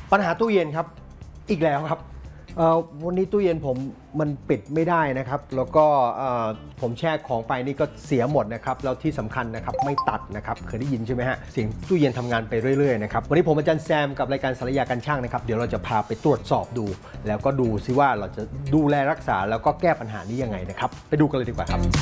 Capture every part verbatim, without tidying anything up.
ปัญหาตู้เย็นครับอีกแล้วครับวันนี้ตู้เย็นผมมันปิดไม่ได้นะครับแล้วก็ผมแช่ของไปนี่ก็เสียหมดนะครับแล้วที่สำคัญนะครับไม่ตัดนะครับเคยได้ยินใช่ไหมฮะเสียงตู้เย็นทำงานไปเรื่อยๆนะครับวันนี้ผมอาจารย์แซมกับรายการสารยาการช่างนะครับเดี๋ยวเราจะพาไปตรวจสอบดูแล้วก็ดูซิว่าเราจะดูแลรักษาแล้วก็แก้ปัญหานี้ยังไงนะครับไปดูกันเลยดีกว่าครับ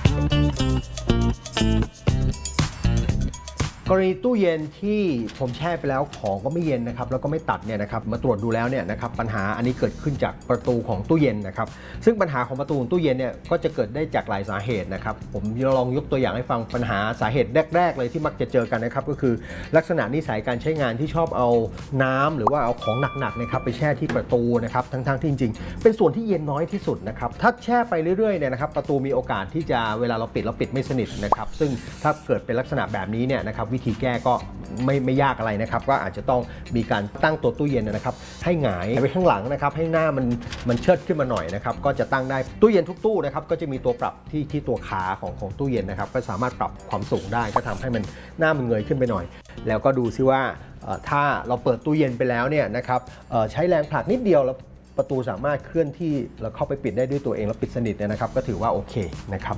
กรณีตู้เย็นที่ผมแช่ไปแล้วของก็ไม่เย็นนะครับแล้วก็ไม่ตัดเนี่ยนะครับมาตรวจดูแล้วเนี่ยนะครับปัญหาอันนี้เกิดขึ้นจากประตูของตู้เย็นนะครับซึ่งปัญหาของประตูของตู้เย็นเนี่ยก็จะเกิดได้จากหลายสาเหตุนะครับผมลองยกตัวอย่างให้ฟังปัญหาสาเหตุแรกๆเลยที่มักจะเจอกันนะครับก็คือลักษณะนิสัยการใช้งานที่ชอบเอาน้ำหรือว่าเอาของหนักๆนะครับไปแช่ที่ประตูนะครับทั้งๆที่จริงๆเป็นส่วนที่เย็นน้อยที่สุดนะครับถ้าแช่ไปเรื่อยๆเนี่ยนะครับประตูมีโอกาสที่จะเวลาเราปิดเราปิดไม่สนิทนะครับซึ่งถ้าเกิดเป็นลักษณะแบบนี้เนี่ยนะครับวิธีแก้ก็ไม่ไม่ยากอะไรนะครับก็อาจจะต้องมีการตั้งตัวตู้เย็นนะครับให้หงายไปข้างหลังนะครับให้หน้ามันมันเชิดขึ้นมาหน่อยนะครับก็จะตั้งได้ตู้เย็นทุกตู้นะครับก็จะมีตัวปรับที่ที่ตัวขาของของตู้เย็นนะครับก็สามารถปรับความสูงได้ก็ทำให้มันหน้ามันเงยขึ้นไปหน่อยแล้วก็ดูซิว่าถ้าเราเปิดตู้เย็นไปแล้วเนี่ยนะครับใช้แรงผลักนิดเดียวแล้วประตูสามารถเคลื่อนที่แล้วเข้าไปปิดได้ด้วยตัวเองแล้วปิดสนิทเนี่ยนะครับก็ถือว่าโอเคนะครับ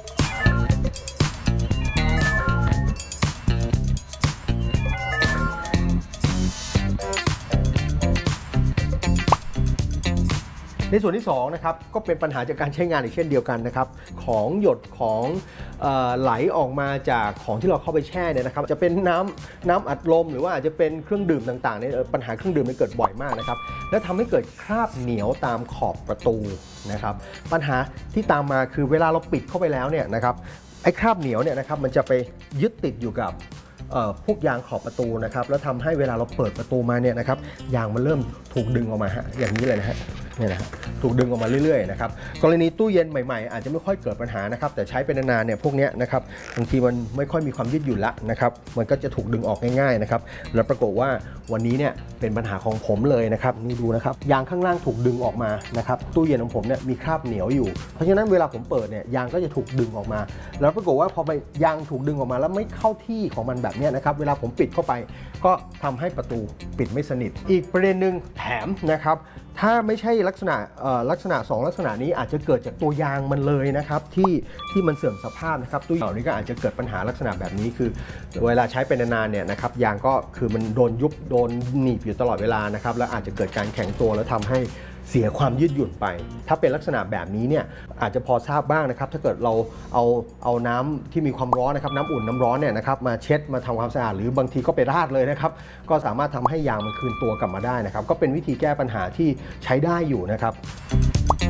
ในส่วนที่สองนะครับก็เป็นปัญหาจากการใช้งานอีกเช่นเดียวกันนะครับของหยดของไหลออกมาจากของที่เราเข้าไปแช่เนี่ยนะครับจะเป็นน้ำน้ำอัดลมหรือว่าอาจจะเป็นเครื่องดื่มต่างๆเนี่ยปัญหาเครื่องดื่มมันเกิดบ่อยมากนะครับและทำให้เกิดคราบเหนียวตามขอบประตูนะครับปัญหาที่ตามมาคือเวลาเราปิดเข้าไปแล้วเนี่ยนะครับไอ้คราบเหนียวเนี่ยนะครับมันจะไปยึดติดอยู่กับพวกยางขอบประตูนะครับแล้วทำให้เวลาเราเปิดประตูมาเนี่ยนะครับยางมันเริ่มถูกดึงออกมาฮะอย่างนี้เลยนะฮะเนี่ยนะถูกดึงออกมาเรื่อยๆนะครับกรณีตู้เย็นใหม่ๆอาจจะไม่ค่อยเกิดปัญหานะครับแต่ใช้เป็นนานๆเนี่ยพวกนี้นะครับบางทีมันไม่ค่อยมีความยืดหยุ่นละนะครับมันก็จะถูกดึงออกง่ายๆนะครับแล้วปรากฏว่าวันนี้เนี่ยเป็นปัญหาของผมเลยนะครับนี่ดูนะครับยางข้างล่างถูกดึงออกมานะครับตู้เย็นของผมเนี่ยมีคราบเหนียวอยู่เพราะฉะนั้นเวลาผมเปิดเนี่ยยางก็จะถูกดึงออกมาแล้วปรากฏว่าพอไปยางถูกดึงออกมาแล้วไม่เข้าที่ของมันแบบนี้นะครับเวลาผมปิดเข้าไปก็ทำให้ประตูปิดไม่สนิทอีกประเด็นหนึ่งแถมนะครับถ้าไม่ใช่ลักษณะลักษณะสองลักษณะนี้อาจจะเกิดจากตัวยางมันเลยนะครับที่ที่มันเสื่อมสภาพนะครับตู้เหล่านี้ก็อาจจะเกิดปัญหาลักษณะแบบนี้คือเวลาใช้เป็นนานๆเนี่ยนะครับยางก็คือมันโดนยุบโดนหนีบอยู่ตลอดเวลานะครับแล้วอาจจะเกิดการแข็งตัวแล้วทำให้เสียความยืดหยุ่นไปถ้าเป็นลักษณะแบบนี้เนี่ยอาจจะพอทราบบ้างนะครับถ้าเกิดเราเอาเอาน้ำที่มีความร้อนนะครับน้ำอุ่นน้ำร้อนเนี่ยนะครับมาเช็ดมาทำความสะอาดหรือบางทีก็ไปราดเลยนะครับก็สามารถทำให้ยางมันคืนตัวกลับมาได้นะครับก็เป็นวิธีแก้ปัญหาที่ใช้ได้อยู่นะครับ